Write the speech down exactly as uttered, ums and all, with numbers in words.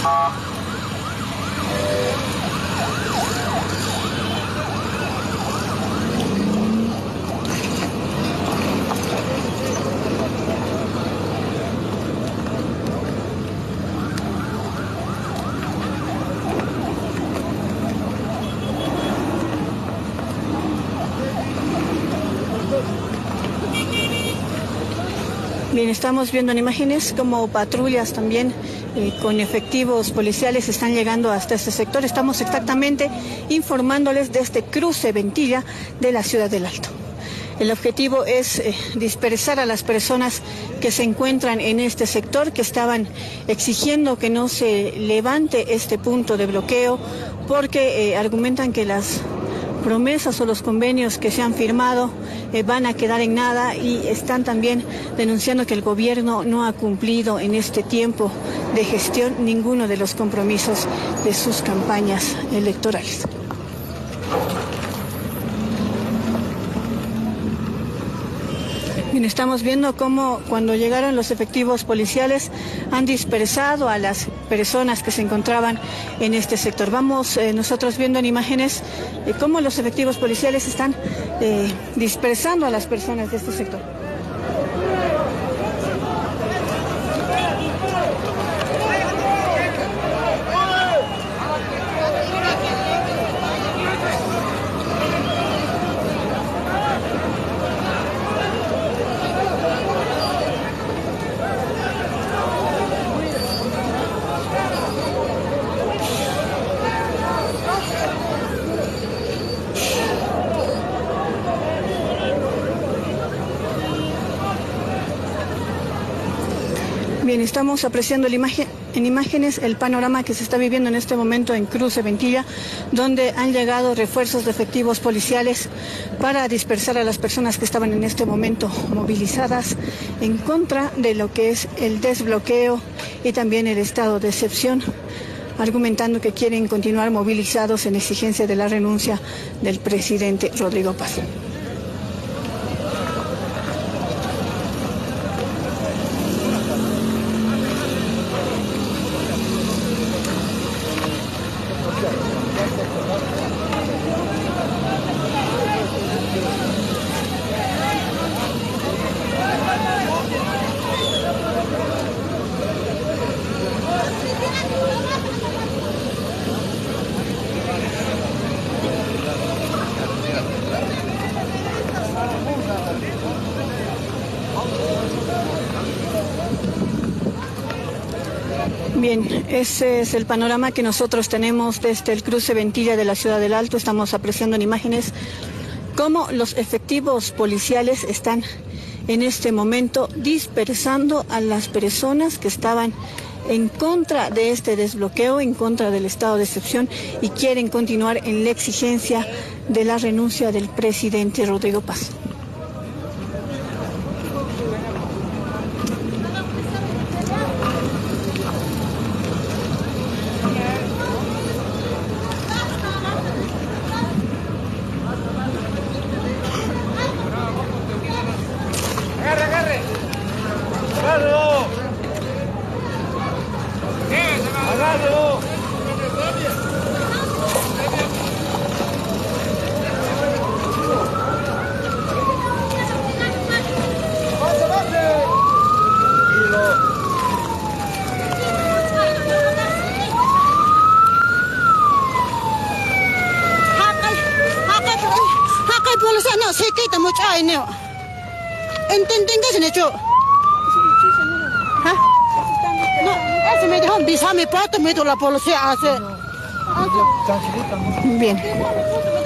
Bien, estamos viendo en imágenes como patrullas también eh, con efectivos policiales están llegando hasta este sector. Estamos exactamente informándoles de este cruce Ventilla de la Ciudad del Alto. El objetivo es eh, dispersar a las personas que se encuentran en este sector, que estaban exigiendo que no se levante este punto de bloqueo, porque eh, argumentan que las promesas o los convenios que se han firmado eh, van a quedar en nada, y están también denunciando que el gobierno no ha cumplido en este tiempo de gestión ninguno de los compromisos de sus campañas electorales. Bien, estamos viendo cómo cuando llegaron los efectivos policiales han dispersado a las personas que se encontraban en este sector. Vamos eh, nosotros viendo en imágenes eh, cómo los efectivos policiales están eh, dispersando a las personas de este sector. Bien, estamos apreciando la imagen, en imágenes el panorama que se está viviendo en este momento en Cruce Ventilla, donde han llegado refuerzos de efectivos policiales para dispersar a las personas que estaban en este momento movilizadas en contra de lo que es el desbloqueo y también el estado de excepción, argumentando que quieren continuar movilizados en exigencia de la renuncia del presidente Rodrigo Paz. Bien, ese es el panorama que nosotros tenemos desde el cruce Ventilla de la Ciudad del Alto. Estamos apreciando en imágenes cómo los efectivos policiales están en este momento dispersando a las personas que estaban en contra de este desbloqueo, en contra del estado de excepción, y quieren continuar en la exigencia de la renuncia del presidente Rodrigo Paz. ¿Entienden qué se han hecho? ¿Ah? No, ese me dejó visa mi pato, me dio la policía hace. Bien.